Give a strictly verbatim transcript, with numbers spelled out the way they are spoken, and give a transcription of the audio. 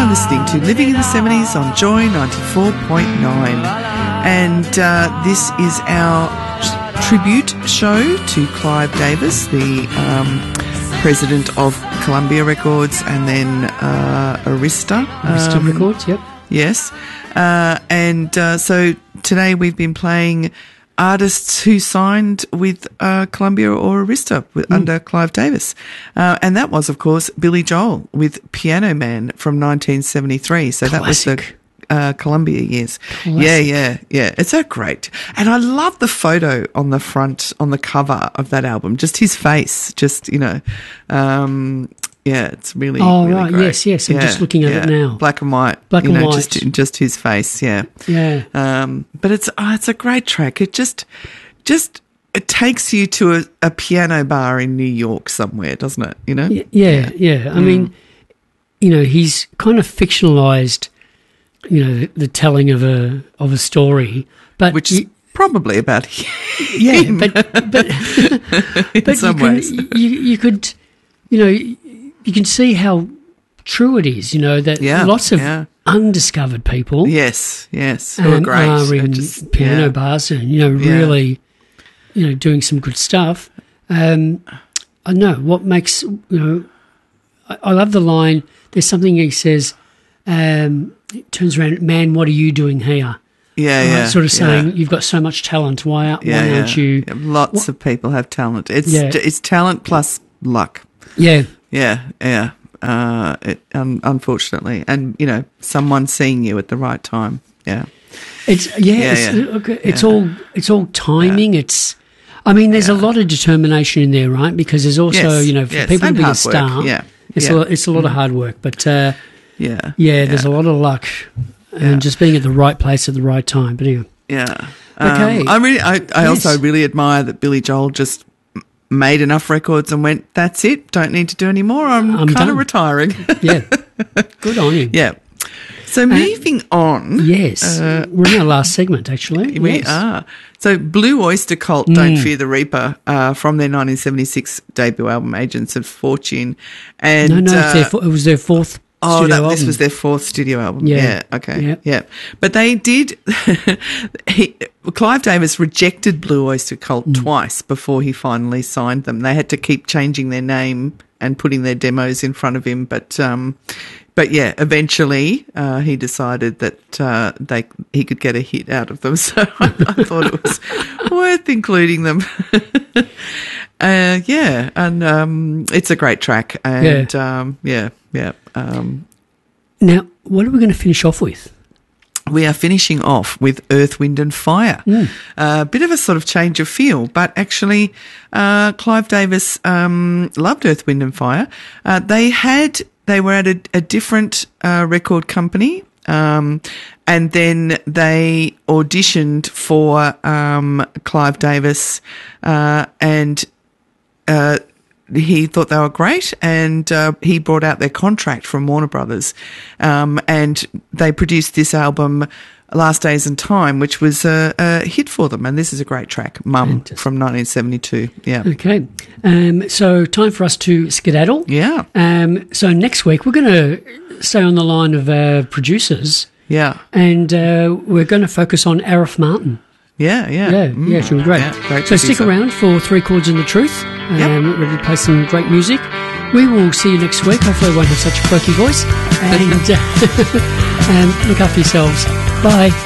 are listening to Living in the seventies on Joy ninety-four point nine. And uh, this is our tribute show to Clive Davis, the um, president of Columbia Records and then uh, Arista. Arista um, Records, yep. Yes. Uh, and uh, so today we've been playing artists who signed with uh, Columbia or Arista with, mm. under Clive Davis. Uh, and that was, of course, Billy Joel with Piano Man from nineteen seventy-three. So Classic. That was the uh, Columbia years. Classic. Yeah, yeah, yeah. It's so great. And I love the photo on the front, on the cover of that album. Just his face, just, you know, um, yeah, it's really, oh, really right, great. yes, yes. I'm yeah, just looking at yeah. it now. Black and white. Black you and know, white. Just, just his face, yeah. Yeah. Um, but it's oh, it's a great track. It just, just it takes you to a, a piano bar in New York somewhere, doesn't it? You know? Yeah, yeah. yeah. I mm. mean, you know, he's kind of fictionalized, you know, the, the telling of a of a story, but which is you, probably about yeah, him. but but in but some you ways, can, you you could, you know. You can see how true it is, you know, that yeah, lots of yeah. undiscovered people yes, yes, who um, are great. are in just, piano yeah. bars and, you know, really, yeah. you know, doing some good stuff. Um, I know what makes, you know, I, I love the line, there's something he says, um, it turns around, man, what are you doing here? Yeah, right? yeah. Sort of saying, yeah. you've got so much talent, why, why yeah, aren't yeah. you? Yeah, lots what? of people have talent. It's Yeah. it's talent plus luck. Yeah. Yeah, yeah. Uh, it, um, unfortunately, and you know, someone seeing you at the right time. Yeah, it's yeah, yeah, it's, yeah. look, it's yeah. all it's all timing. Yeah. It's, I mean, there's yeah. a lot of determination in there, right? Because there's also, yes. you know, for yes. people and to be a hard star, work. yeah, it's yeah. a it's a lot mm. of hard work. But uh, yeah. yeah, there's yeah. a lot of luck and yeah. just being at the right place at the right time. But anyway, yeah. Okay, um, I really, I, I yes. also really admire that Billy Joel just made enough records and went, that's it, don't need to do any more, I'm, I'm kind done. of retiring. Yeah, good on you. Yeah. So moving uh, on. Yes, uh, we're in our last segment, actually. We yes. are. So Blue Oyster Cult, Mm. Don't Fear the Reaper, uh, from their nineteen seventy-six debut album, Agents of Fortune. And, no, no, uh, it's their, it was their fourth Oh, studio that, album. this was their fourth studio album. Yeah. Yeah. Okay. Yeah. yeah. But they did. he, Clive Davis rejected Blue Oyster Cult mm. twice before he finally signed them. They had to keep changing their name and putting their demos in front of him. But, um, but yeah, eventually uh, he decided that uh, they he could get a hit out of them. So I, I thought it was worth including them. Uh, yeah, and um, it's a great track, and yeah, um, yeah. yeah um, now, what are we going to finish off with? We are finishing off with Earth, Wind and Fire. A Mm. uh, bit of a sort of change of feel, but actually uh, Clive Davis um, loved Earth, Wind and Fire. Uh, they had, they were at a, a different uh, record company, um, and then they auditioned for um, Clive Davis, uh, and Uh, he thought they were great, and uh, he brought out their contract from Warner Brothers, um, and they produced this album, Last Days in Time, which was a, a hit for them. And this is a great track, Mum, Fantastic. From nineteen seventy-two. Yeah. Okay. Um, so time for us to skedaddle. Yeah. Um, so next week we're going to stay on the line of uh, producers. Yeah. And uh, we're going to focus on Arif Martin. Yeah, yeah. Yeah, mm. yeah, she'll be great. Yeah, great so stick producer. around for Three Chords and the Truth. Um, Yep. Ready to play some great music. We will see you next week. Hopefully I won't have such a croaky voice. And uh, um, look after yourselves. Bye.